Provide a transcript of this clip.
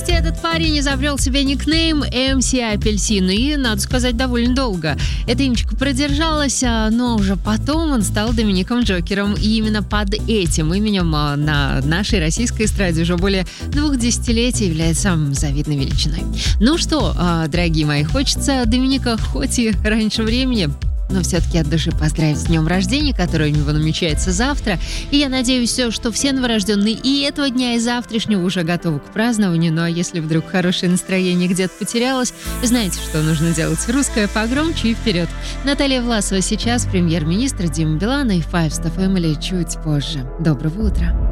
частности, этот парень изобрел себе никнейм МС Апельсин, и, надо сказать, довольно долго. Эта имечко продержалась, но уже потом он стал Домиником Джокером. И именно под этим именем на нашей российской эстраде уже более 2 десятилетий является самой завидной величиной. Ну что, дорогие мои, хочется Доминика хоть и раньше времени, но все-таки от души поздравить с днем рождения, который у него намечается завтра. И я надеюсь, что все новорожденные и этого дня, и завтрашнего уже готовы к празднованию. Ну а если вдруг хорошее настроение где-то потерялось, знаете, что нужно делать. Русское погромче и вперед. Наталья Власова сейчас, премьер-министр Дима Билан и Five Star Family чуть позже. Доброго утра.